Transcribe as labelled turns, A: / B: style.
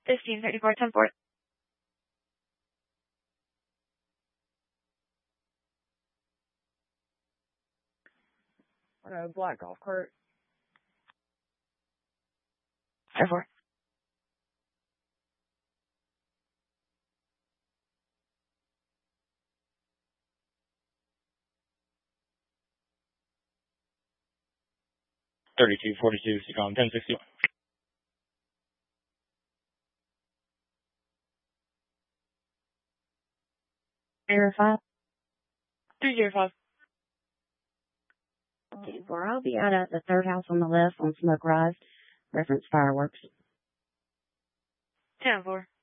A: 1534, 10-4.
B: Black golf cart.
A: 5-4.
C: $32.42, Seacom 1061.
D: Error 5.
A: 305.
D: Where I'll be out at the third house on the left on Smoke Rise. Reference fireworks.
A: 10-4.